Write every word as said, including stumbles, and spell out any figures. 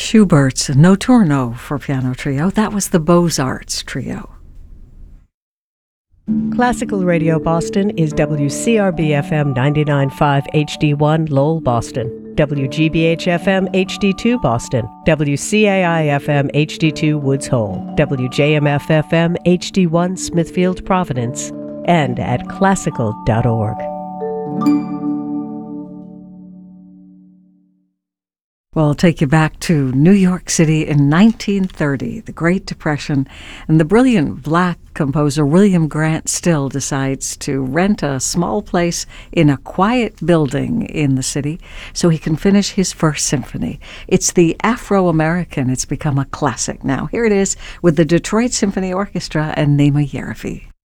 Schubert's Notturno for piano trio. That was the Beaux-Arts trio. Classical Radio Boston is W C R B F M ninety-nine point five H D one Lowell, Boston, W G B H F M H D two Boston, W C A I F M H D two Woods Hole, W J M F F M H D one Smithfield, Providence, and at classical dot org. Well, I'll take you back to New York City in nineteen thirty, the Great Depression, and the brilliant black composer William Grant Still decides to rent a small place in a quiet building in the city so he can finish his first symphony. It's the Afro-American. It's become a classic now. Here it is with the Detroit Symphony Orchestra and Naima Yerefi.